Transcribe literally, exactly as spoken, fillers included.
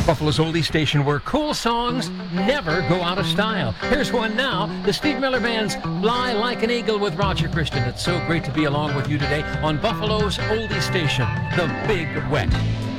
Buffalo's oldie station where cool songs never go out of style. Here's one now, the Steve Miller Band's Fly Like an Eagle with Roger Christian. It's so great to be along with you today on Buffalo's oldie station, The Big Wet.